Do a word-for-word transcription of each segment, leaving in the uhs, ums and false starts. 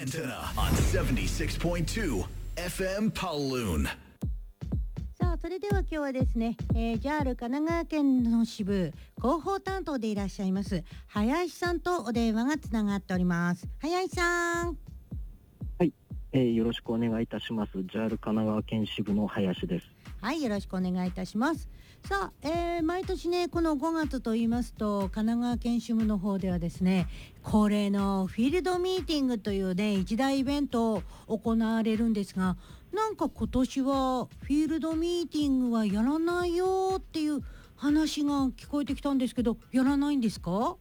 Antenna on seventy-six point two エフエム Kowloon。 さあ、それでは今日はですね、えー、ジャール 神奈川県の支部広報担当でいらっしゃいます林さんとお電話がつながっております。林さん。 はい、えー、よろしくお願いいたします。 ジャール 神奈川県支部の林です。 はい、よろしくお願いいたします。さあ、えー、毎年ねこのごがつと言いますと神奈川県支部の方ではですね、恒例のフィールドミーティングというね一大イベントを行われるんですが、なんか今年はフィールドミーティングはやらないよっていう話が聞こえてきたんですけど、やらないんですか？ はい、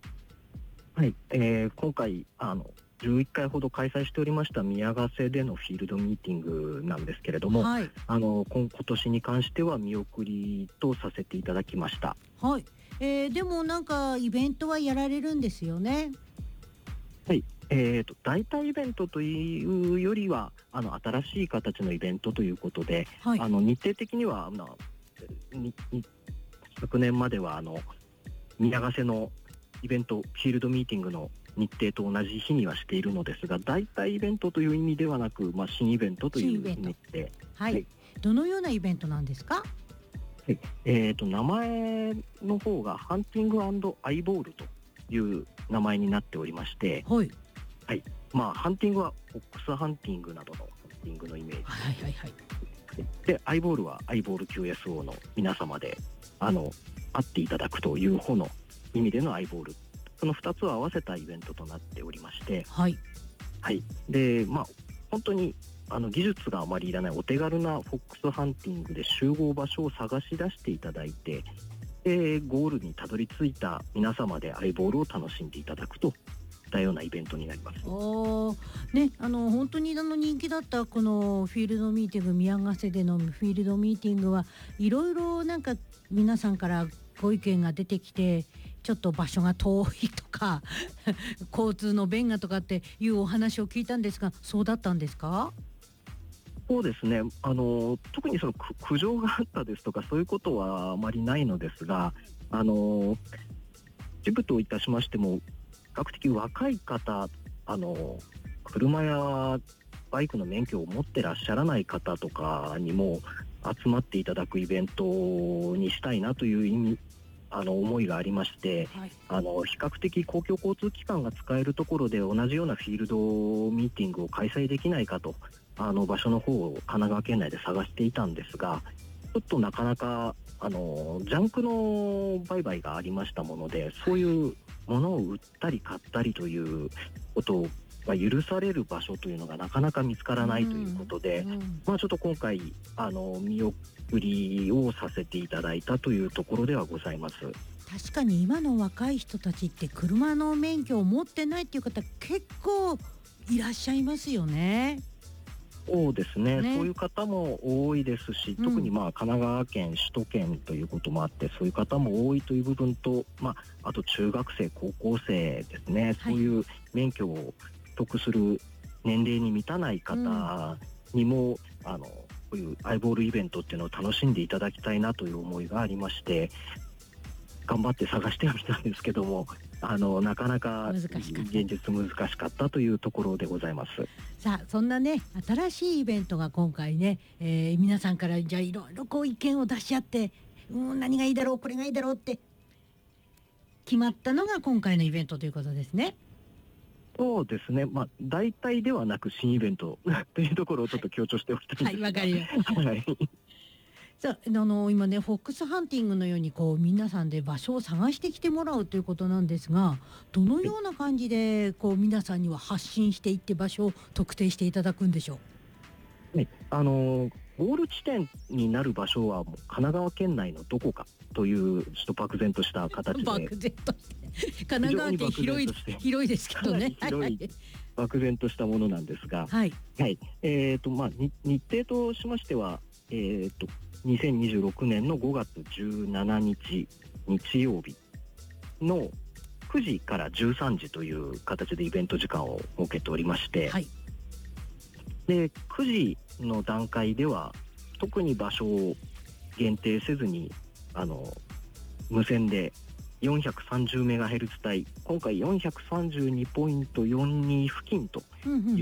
えー、今回あのじゅういっかいほど開催しておりました宮ヶ瀬でのフィールドミーティングなんですけれども、はい、あの 今, 今年に関しては見送りとさせていただきました。 はい、えー、でもなんかイベントはやられるんですよね？ はい、えーと、大体イベントというよりはあの新しい形のイベントということで、はい、あの日程的にはあのにに昨年まではあの宮ヶ瀬のイベントフィールドミーティングの日程と同じ日にはしているのですが、大体イベントという意味ではなく、まあ、新イベントという日程、 はい、はい、どのようなイベントなんですか？はい、えーと、名前の方がハンティング&アイボールという名前になっておりまして、はい、はい、まあ、ハンティングはフォックスハンティングなどのハンティングのイメージ、 はいはいはい、 でアイボールはアイボール キューエスオー の皆様であの会っていただくという方の意味でのアイボール、そのふたつを合わせたイベントとなっておりまして、はい、はい、でまあ本当にあの技術があまりいらないお手軽なフォックスハンティングで集合場所を探し出していただいて、でゴールにたどり着いた皆様でアイボールを楽しんでいただくといったようなイベントになります。 おね、あの本当にあの人気だったこのフィールドミーティング、宮ヶ瀬でのフィールドミーティングはいろいろなんか皆さんからご意見が出てきて、ちょっと場所が遠いとか交通の便がとかっていうお話を聞いたんですが、そうだったんですか？ そうですね、あの特にその苦情があったですとかそういうことはあまりないのですが、あの支部といたしましても比較的若い方、あの車やバイクの免許を持ってらっしゃらない方とかにも集まっていただくイベントにしたいなという意味あの思いがありまして、はい、あの比較的公共交通機関が使えるところで同じようなフィールドミーティングを開催できないかとあの場所の方を神奈川県内で探していたんですが、ちょっとなかなかあのジャンクの売買がありましたもので、そういうものを売ったり買ったりということが許される場所というのがなかなか見つからないということで、うんうん、まあ、ちょっと今回あの見送りをさせていただいたというところではございます。 確かに今の若い人たちって車の免許を持ってないっていう方結構いらっしゃいますよね。 そうですね、ね、そういう方も多いですし、特にまあ神奈川県首都圏ということもあってそういう方も多いという部分と、まあ、あと中学生高校生ですね、はい、そういう免許を取得する年齢に満たない方にも、うん、あのこういうアイボールイベントっていうのを楽しんでいただきたいなという思いがありまして、頑張って探してはみたんですけども、あのなかなか現実難しかったというところでございます。 さあ、そんなね新しいイベントが今回ね、えー、皆さんからじゃあいろいろこう意見を出し合って、うん、何がいいだろうこれがいいだろうって決まったのが今回のイベントということですね。 そうですね、まあ、大体ではなく新イベントというところをちょっと強調しておきたいんですが、 はい、わ、はい、かります、はいさあ、あの今ねフォックスハンティングのようにこう皆さんで場所を探してきてもらうということなんですが、どのような感じでこう皆さんには発信していって場所を特定していただくんでしょう？はい、あのゴール地点になる場所はもう神奈川県内のどこかというちょっと漠然とした形で漠然として神奈川県広い広いですけどね、 広い漠然としたものなんですが、はい、はい、えーとまあ、日程としましては、えーとにせんにじゅうろくねんのごがつじゅうしちにち日曜日のくじからじゅうさんじという形でイベント時間を設けておりまして、はい、でくじの段階では特に場所を限定せずにあの無線で よんひゃくさんじゅうメガヘルツ 帯、今回 よんひゃくさんじゅうにてんよんに 付近という